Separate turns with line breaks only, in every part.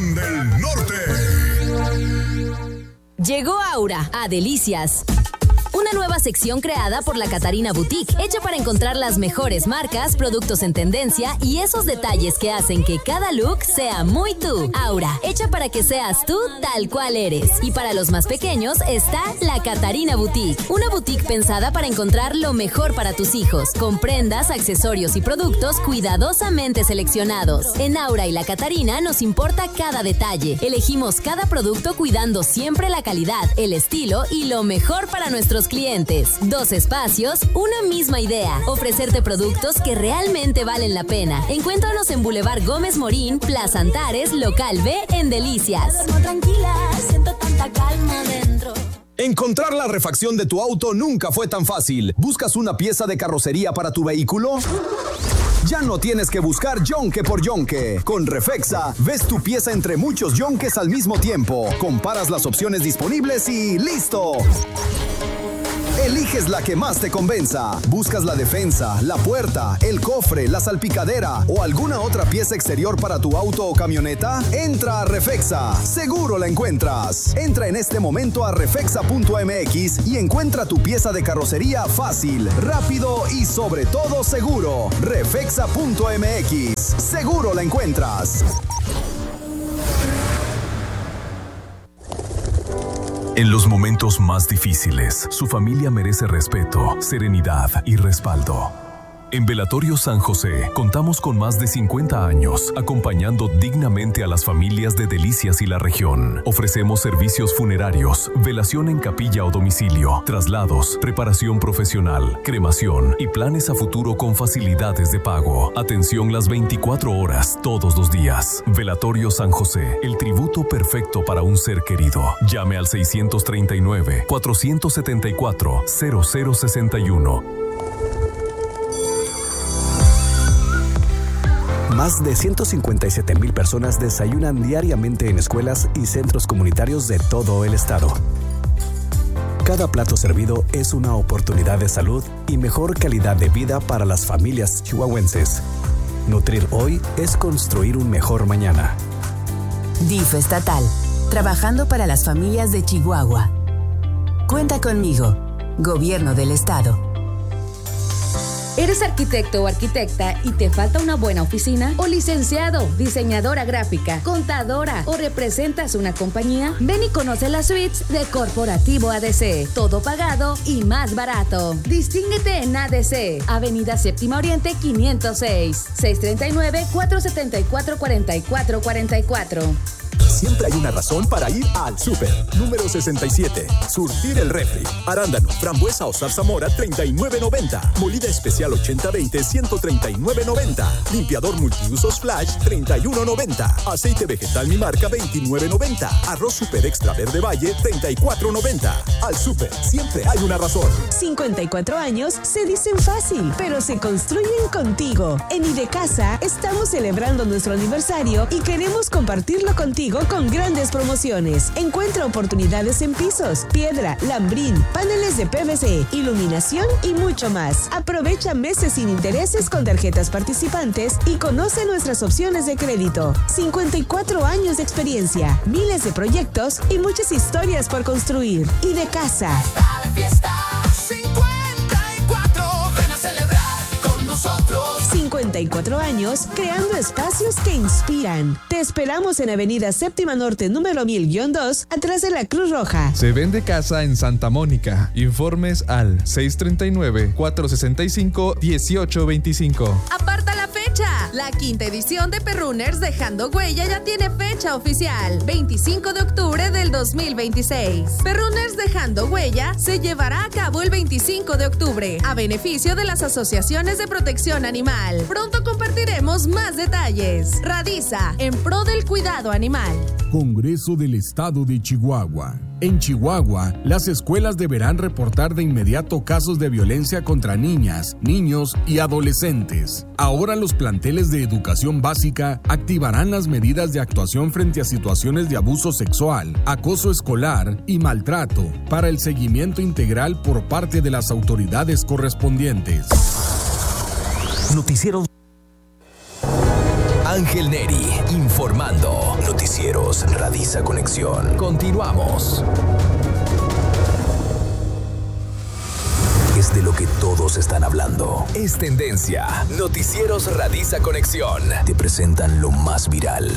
región del norte.
Llegó Aura a Delicias. Una nueva sección creada por la Catarina Boutique, hecha para encontrar las mejores marcas, productos en tendencia y esos detalles que hacen que cada look sea muy tú. Aura, hecha para que seas tú tal cual eres. Y para los más pequeños está la Catarina Boutique, una boutique pensada para encontrar lo mejor para tus hijos, con prendas, accesorios y productos cuidadosamente seleccionados. En Aura y la Catarina nos importa cada detalle. Elegimos cada producto cuidando siempre la calidad, el estilo y lo mejor para nuestros clientes. 2 espacios, una misma idea. Ofrecerte productos que realmente valen la pena. Encuéntranos en Boulevard Gómez Morín, Plaza Antares, Local B, en Delicias.
Tranquila, siento tanta calma dentro.
Encontrar la refacción de tu auto nunca fue tan fácil. ¿Buscas una pieza de carrocería para tu vehículo? Ya no tienes que buscar yonque por yonque. Con Refexa, ves tu pieza entre muchos yonques al mismo tiempo. Comparas las opciones disponibles y ¡listo! Eliges la que más te convenza. Buscas la defensa, la puerta, el cofre, la salpicadera o alguna otra pieza exterior para tu auto o camioneta. Entra a Refexa. Seguro la encuentras. Entra en este momento a refexa.mx y encuentra tu pieza de carrocería fácil, rápido y sobre todo seguro. Refexa.mx. Seguro la encuentras.
En los momentos más difíciles, su familia merece respeto, serenidad y respaldo. En Velatorio San José, contamos con más de 50 años acompañando dignamente a las familias de Delicias y la región. Ofrecemos servicios funerarios, velación en capilla o domicilio, traslados, preparación profesional, cremación y planes a futuro con facilidades de pago. Atención las 24 horas, todos los días. Velatorio San José, el tributo perfecto para un ser querido. Llame al 639-474-0061.
Más de 157,000 personas desayunan diariamente en escuelas y centros comunitarios de todo el estado. Cada plato servido es una oportunidad de salud y mejor calidad de vida para las familias chihuahuenses. Nutrir hoy es construir un mejor mañana.
DIF estatal, trabajando para las familias de Chihuahua. Cuenta conmigo, Gobierno del Estado.
¿Eres arquitecto o arquitecta y te falta una buena oficina? ¿O licenciado, diseñadora gráfica, contadora o representas una compañía? Ven y conoce las suites de Corporativo ADC. Todo pagado y más barato. Distínguete en ADC, Avenida Séptima Oriente 506, 639-474-4444.
Siempre hay una razón para ir al súper. Número 67. Surtir el refri. Arándano, frambuesa o zarzamora, $39.90. Molida especial 80-20, $139.90. Limpiador multiusos Flash, $31.90. Aceite vegetal Mi Marca, $29.90. Arroz super extra verde Valle, $34.90. Al súper, siempre hay una razón.
54 años se dicen fácil, pero se construyen contigo. En Idecasa estamos celebrando nuestro aniversario y queremos compartirlo contigo con grandes promociones. Encuentra oportunidades en pisos, piedra, lambrín, paneles de PVC, iluminación y mucho más. Aprovecha meses sin intereses con tarjetas participantes y conoce nuestras opciones de crédito. 54 años de experiencia, miles de proyectos y muchas historias por construir. Idecasa.
Fiesta 54, ven a celebrar con nosotros.
54 años creando espacios que inspiran. Te esperamos en Avenida Séptima Norte, número 1000-2, atrás de la Cruz Roja.
Se vende casa en Santa Mónica. Informes al 639-465-1825.
¡Aparta la fecha! La 5ª edición de Perrunners Dejando Huella ya tiene fecha oficial, 25 de octubre del 2026. Perrunners Dejando Huella se llevará a cabo el 25 de octubre, a beneficio de las asociaciones de protección animal. Pronto compartiremos más detalles. Radiza, en pro del cuidado animal.
Congreso del Estado de Chihuahua. En Chihuahua, las escuelas deberán reportar de inmediato casos de violencia contra niñas, niños y adolescentes. Ahora los planteles de educación básica activarán las medidas de actuación frente a situaciones de abuso sexual, acoso escolar y maltrato para el seguimiento integral por parte de las autoridades correspondientes.
Noticiero Ángel Neri, informando. Noticiero
noticieros Radisa Conexión. Continuamos. Es de lo que todos están hablando. Es tendencia. Noticieros Radisa Conexión. Te presentan lo más viral.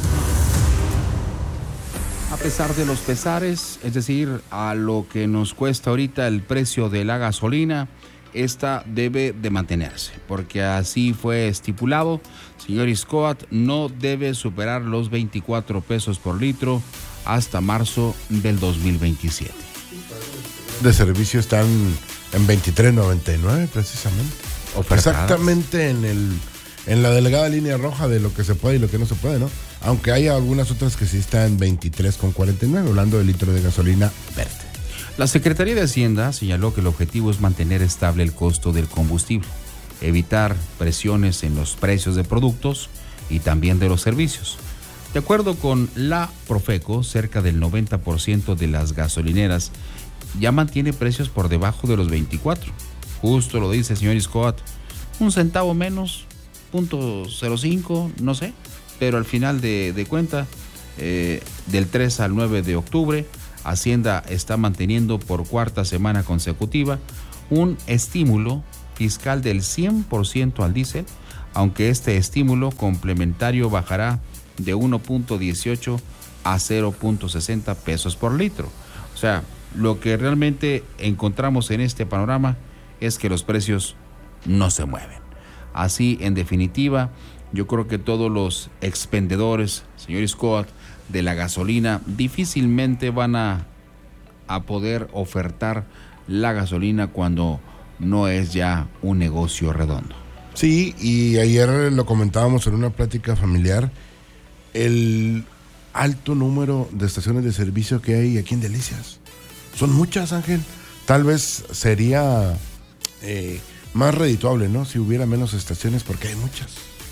A pesar de los pesares, es decir, a lo que nos cuesta ahorita el precio de la gasolina, esta debe de mantenerse, porque así fue estipulado. Señor Iscoat, no debe superar los 24 pesos por litro hasta marzo del 2027.
De servicio están en 23.99 precisamente.
Ofertadas.
Exactamente en la delgada línea roja de lo que se puede y lo que no se puede, ¿no? Aunque hay algunas otras que sí están en 23.49, hablando del litro de gasolina verde.
La Secretaría de Hacienda señaló que el objetivo es mantener estable el costo del combustible, evitar presiones en los precios de productos y también de los servicios. De acuerdo con la Profeco, cerca del 90% de las gasolineras ya mantiene precios por debajo de los 24. Justo lo dice el señor Iscoat, un centavo menos, 0.05, no sé, pero al final de cuenta, del 3 al 9 de octubre, Hacienda está manteniendo por cuarta semana consecutiva un estímulo fiscal del 100% al diésel, aunque este estímulo complementario bajará de 1.18 a 0.60 pesos por litro. O sea, lo que realmente encontramos en este panorama es que los precios no se mueven. Así, en definitiva, yo creo que todos los expendedores, señor Scott, de la gasolina difícilmente van a poder ofertar la gasolina cuando no es ya un negocio redondo.
Sí, y ayer lo comentábamos en una plática familiar, el alto número de estaciones de servicio que hay aquí en Delicias. Son muchas, Ángel. Tal vez sería más redituable, ¿no? Si hubiera menos estaciones, porque hay muchas.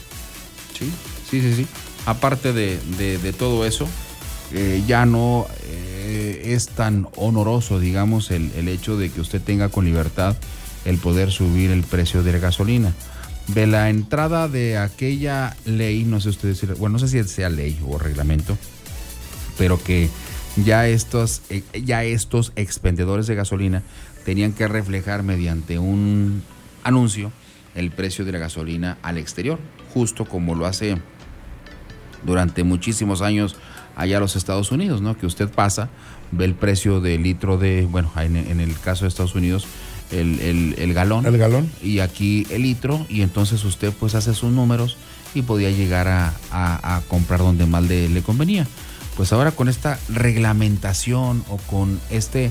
Sí. Aparte de todo eso, ya no es tan honoroso, digamos, el hecho de que usted tenga con libertad el poder subir el precio de la gasolina. De la entrada de aquella ley, no sé usted decir, bueno, no sé si sea ley o reglamento, pero que ya estos expendedores de gasolina tenían que reflejar mediante un anuncio el precio de la gasolina al exterior, justo como lo hace durante muchísimos años allá a los Estados Unidos, ¿no? Que usted pasa, ve el precio del litro de, bueno, en el caso de Estados Unidos, el galón.
El galón.
Y aquí el litro, y entonces usted pues hace sus números y podía llegar a comprar donde más le convenía. Pues ahora con esta reglamentación o con este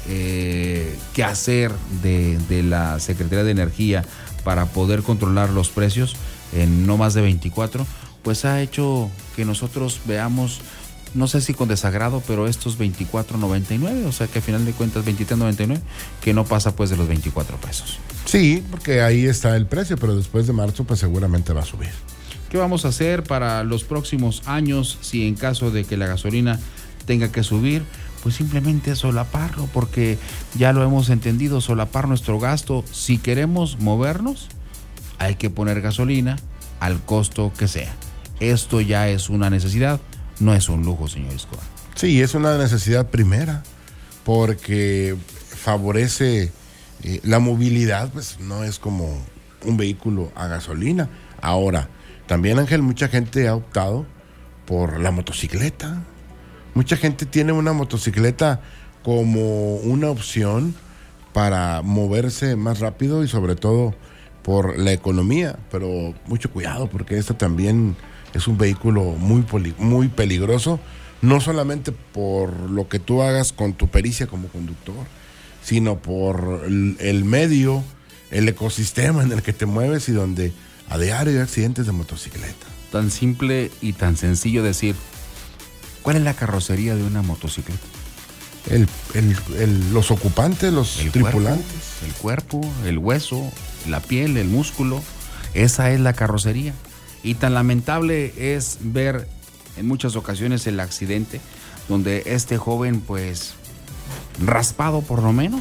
quehacer de la Secretaría de Energía para poder controlar los precios en no más de 24, pues ha hecho que nosotros veamos, no sé si con desagrado, pero estos 24.99, o sea que a final de cuentas 23.99, que no pasa pues de los 24 pesos.
Sí, porque ahí está el precio, pero después de marzo pues seguramente va a subir.
¿Qué vamos a hacer para los próximos años si en caso de que la gasolina tenga que subir? Pues simplemente solaparlo, porque ya lo hemos entendido, solapar nuestro gasto. Si queremos movernos, hay que poner gasolina al costo que sea. Esto ya es una necesidad, no es un lujo, señor Escobar.
Sí, es una necesidad primera, porque favorece la movilidad, pues no es como un vehículo a gasolina. Ahora, también, Ángel, mucha gente ha optado por la motocicleta. Mucha gente tiene una motocicleta como una opción para moverse más rápido y sobre todo por la economía, pero mucho cuidado porque esta también es un vehículo muy peligroso, no solamente por lo que tú hagas con tu pericia como conductor, sino por el medio, el ecosistema en el que te mueves y donde a diario hay accidentes de motocicleta.
Tan simple y tan sencillo decir, ¿cuál es la carrocería de una motocicleta?
Los ocupantes, los tripulantes.
El cuerpo, el hueso, la piel, el músculo, esa es la carrocería. Y tan lamentable es ver en muchas ocasiones el accidente donde este joven pues raspado por lo menos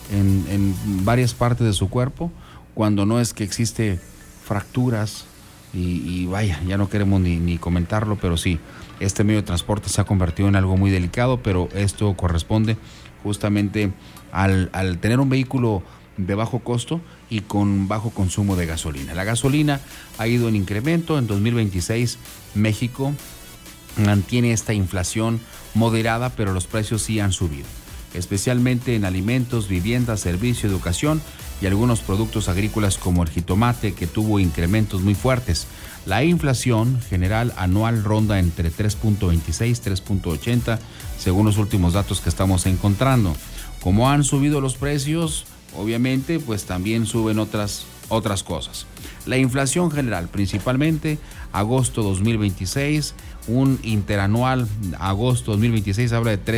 en varias partes de su cuerpo, cuando no es que existe fracturas y vaya, ya no queremos ni comentarlo, pero sí, este medio de transporte se ha convertido en algo muy delicado, pero esto corresponde justamente al tener un vehículo de bajo costo y con bajo consumo de gasolina. La gasolina ha ido en incremento. En 2026 México mantiene esta inflación moderada, pero los precios sí han subido, especialmente en alimentos, viviendas, servicio, educación y algunos productos agrícolas como el jitomate, que tuvo incrementos muy fuertes. La inflación general anual ronda entre 3.26 y 3.80 según los últimos datos que estamos encontrando. Como han subido los precios, obviamente, pues también suben otras cosas. La inflación general, principalmente agosto 2026, un interanual agosto 2026 habla de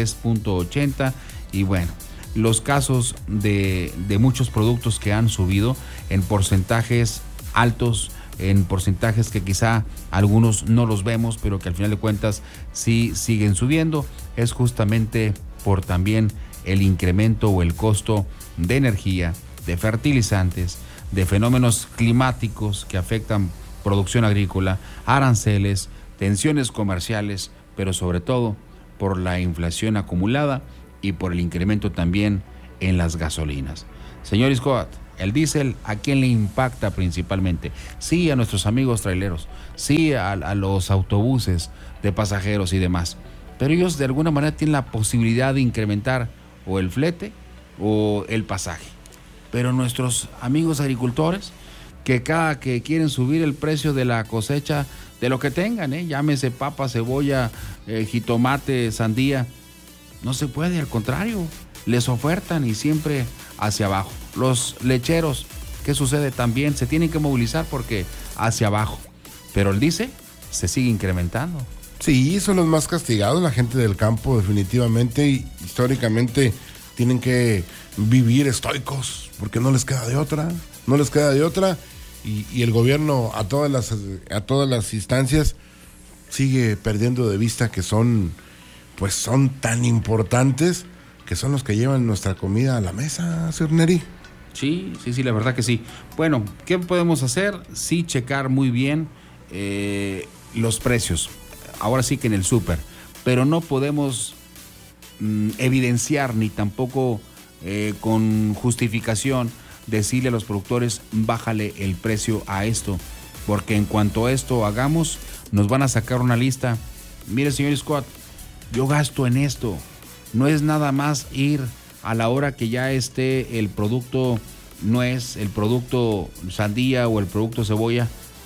3.80 y bueno, los casos de muchos productos que han subido en porcentajes altos, en porcentajes que quizá algunos no los vemos, pero que al final de cuentas sí siguen subiendo, es justamente por también el incremento o el costo de energía, de fertilizantes, de fenómenos climáticos que afectan producción agrícola, aranceles, tensiones comerciales, pero sobre todo por la inflación acumulada y por el incremento también en las gasolinas. Señor Scott, el diésel, ¿a quién le impacta principalmente? Sí, a nuestros amigos traileros, sí a los autobuses de pasajeros y demás, pero ellos de alguna manera tienen la posibilidad de incrementar o el flete o el pasaje. Pero nuestros amigos agricultores, que cada que quieren subir el precio de la cosecha de lo que tengan, llámese papa, cebolla, jitomate, sandía, no se puede, al contrario, les ofertan y siempre hacia abajo. Los lecheros, ¿qué sucede? También se tienen que movilizar porque hacia abajo, pero el diésel se sigue incrementando.
Sí, son los más castigados, la gente del campo definitivamente, y históricamente tienen que vivir estoicos porque no les queda de otra, y el gobierno a todas las instancias sigue perdiendo de vista que son tan importantes, que son los que llevan nuestra comida a la mesa, señor Neri.
Sí, la verdad que sí. Bueno, ¿qué podemos hacer? Sí, checar muy bien los precios, ahora sí que en el súper, pero no podemos evidenciar ni tampoco con justificación decirle a los productores bájale el precio a esto, porque en cuanto a esto hagamos, nos van a sacar una lista. Mire, señor Scott, yo gasto en esto, no es nada más ir a la hora que ya esté el producto nuez, el producto sandía o el producto cebolla,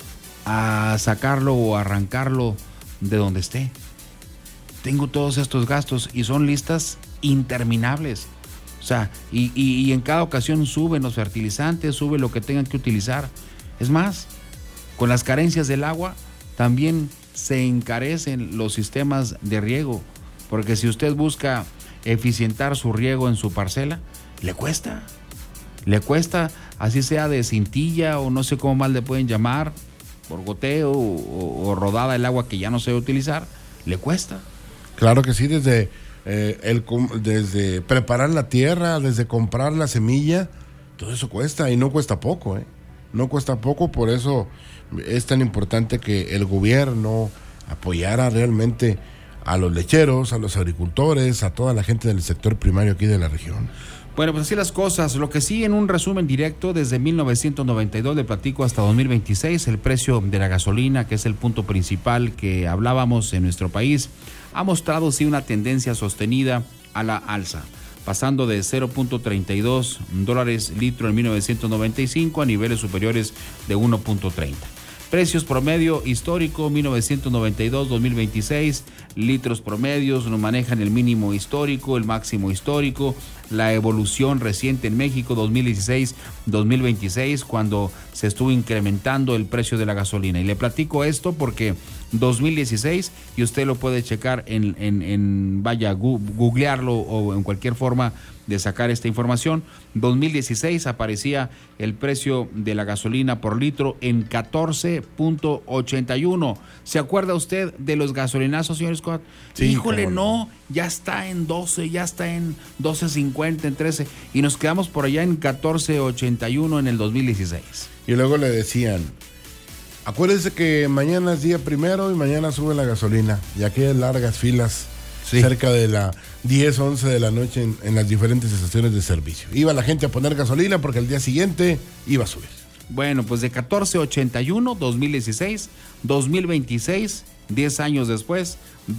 a sacarlo o arrancarlo de donde esté. Tengo todos estos gastos y son listas interminables. O sea, y en cada ocasión suben los fertilizantes, sube lo que tengan que utilizar. Es más, con las carencias del agua también se encarecen los sistemas de riego, porque si usted busca eficientar su riego en su parcela, le cuesta, así sea de cintilla o no sé cómo más le pueden llamar, por goteo o rodada el agua que ya no se debe utilizar, le cuesta.
Claro que sí, desde preparar la tierra, desde comprar la semilla, todo eso cuesta, y no cuesta poco, no cuesta poco. Por eso es tan importante que el gobierno apoyara realmente a los lecheros, a los agricultores, a toda la gente del sector primario aquí de la región.
Bueno, pues así las cosas. Lo que sí, en un resumen directo, desde 1992 le platico hasta 2026, el precio de la gasolina, que es el punto principal que hablábamos en nuestro país, ha mostrado sí una tendencia sostenida a la alza, pasando de $0.32 litro en 1995 a niveles superiores de 1.30. Precios promedio histórico 1992-2026, litros promedios nos manejan el mínimo histórico, el máximo histórico, la evolución reciente en México 2016-2026, cuando se estuvo incrementando el precio de la gasolina. Y le platico esto porque 2016, y usted lo puede checar googlearlo o en cualquier forma de sacar esta información. 2016 aparecía el precio de la gasolina por litro en 14.81. ¿Se acuerda usted de los gasolinazos, señor Scott? Sí, híjole, no, ya está en 12, ya está en 12.50, en 13, y nos quedamos por allá en 14.81 en el 2016.
Y luego le decían, Acuérdense que mañana es día 1 y mañana sube la gasolina. Y aquí hay largas filas cerca de las 10, 11 de la noche en las diferentes estaciones de servicio. Iba la gente a poner gasolina porque el día siguiente iba a subir.
Bueno, pues de 14.81, 2016, 2026, 10 años después,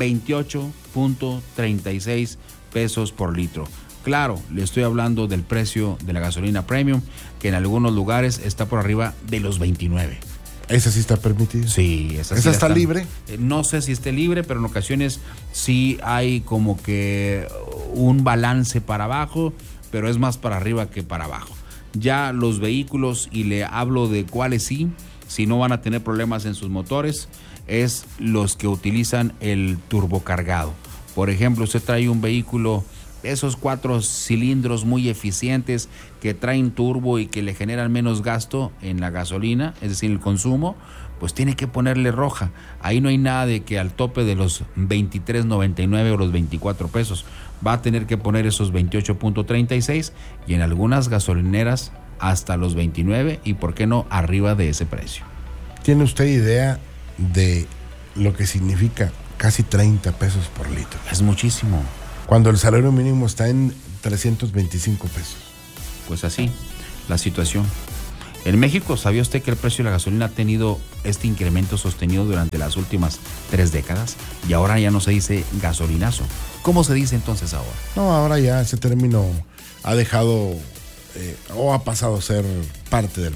28.36 pesos por litro. Claro, le estoy hablando del precio de la gasolina premium, que en algunos lugares está por arriba de los 29.
¿Esa sí está permitida?
Sí, esa
¿Esa está libre?
No sé si esté libre, pero en ocasiones sí hay como que un balance para abajo, pero es más para arriba que para abajo. Ya los vehículos, y le hablo de cuáles sí, si no van a tener problemas en sus motores, es los que utilizan el turbocargado. Por ejemplo, usted trae un vehículo, esos 4 cilindros muy eficientes que traen turbo y que le generan menos gasto en la gasolina, es decir, el consumo, pues tiene que ponerle roja. Ahí no hay nada de que al tope de los 23.99 o los 24 pesos. Va a tener que poner esos 28.36 y en algunas gasolineras hasta los 29 y por qué no arriba de ese precio.
¿Tiene usted idea de lo que significa casi 30 pesos por litro?
Es muchísimo.
Cuando el salario mínimo está en 325 pesos.
Pues así, la situación. En México, ¿sabía usted que el precio de la gasolina ha tenido este incremento sostenido durante las últimas 3 décadas? Y ahora ya no se dice gasolinazo. ¿Cómo se dice entonces ahora?
No, ahora ya ese término ha dejado o ha pasado a ser parte del